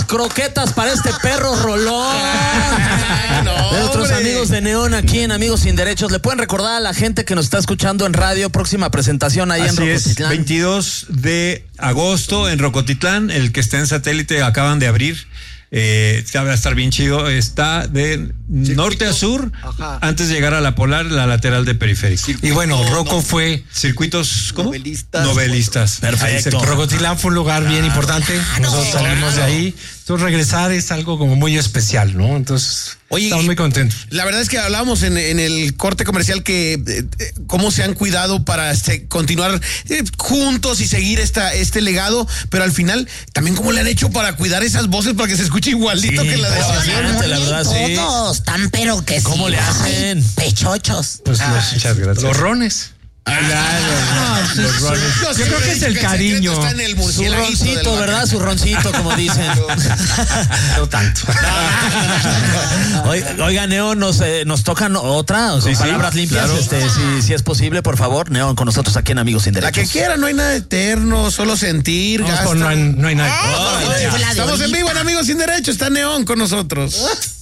croquetas para este perro rolón. De otros amigos de Neón aquí en Amigos Sin Derechos. ¿Le pueden recordar a la gente que nos está escuchando en radio? Próxima presentación ahí en Rocotitlán. 22 de agosto en Rocotitlán. El que está en satélite acaban de abrir. Va a estar bien chido. Está de norte a sur. Ajá. Antes de llegar a la Polar, la lateral de Periférico. Y bueno, Rocco fue circuitos, ¿cómo? Novelistas. Perfecto. Rocotitlán fue un lugar bien importante. Nosotros salimos de ahí. Entonces regresar es algo como muy especial, ¿no? Entonces estamos muy contentos. La verdad es que hablábamos en el corte comercial que cómo se han cuidado para continuar juntos y seguir este legado, pero al final también cómo le han hecho para cuidar esas voces para que se escuche igualito que la de estación. La verdad, sí. Todos tan pero que ¿Cómo le hacen? Pechochos. Pues muchas gracias. Los rones. Los rones. Yo creo que es el cariño. Está en el Su roncito, ¿verdad? Su roncito, como dicen. No tanto. Oiga, Neón, nos tocan otra, con palabras limpias, claro. Si es posible, por favor, Neón, con nosotros aquí en Amigos Sin Derechos. La que quiera, no hay nada eterno, solo sentir. No hay nada. Estamos en vivo en Amigos Sin Derechos, está Neón con nosotros.